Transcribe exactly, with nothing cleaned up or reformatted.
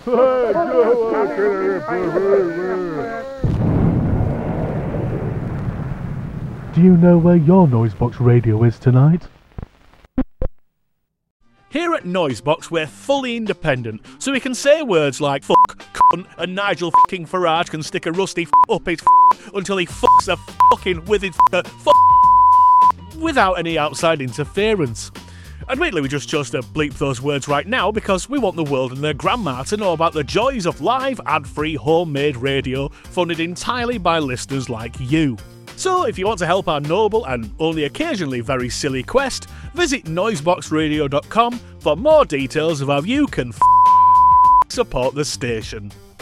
Do you know where your Noisebox radio is tonight? Here at Noisebox, we're fully independent, so we can say words like fuck, cunt, and Nigel fucking Farage can stick a rusty f up his f until he fucks a fucking withered f f without any outside interference. Admittedly, we just chose to bleep those words right now because we want the world and their grandma to know about the joys of live, ad-free, homemade radio funded entirely by listeners like you. So, if you want to help our noble and only occasionally very silly quest, visit noisebox radio dot com for more details of how you can f- support the station.